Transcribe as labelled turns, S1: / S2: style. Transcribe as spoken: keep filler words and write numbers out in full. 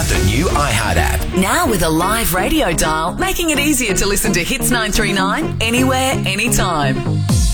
S1: Download the new iHeart app.
S2: Now with a live radio dial, making it easier to listen to Hits nine three nine anywhere, anytime.